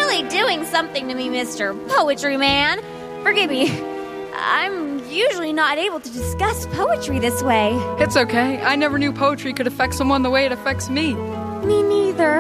really doing something to me, Mr. Poetry Man. Forgive me. I'm usually not able to discuss poetry this way. It's okay. I never knew poetry could affect someone the way it affects me. Me neither.